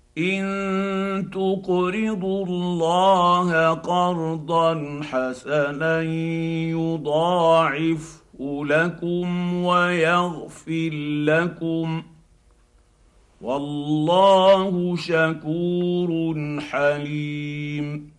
ان تقرضوا الله قرضا حسنا يضاعفه لكم ويغفر لكم، والله شكور حليم.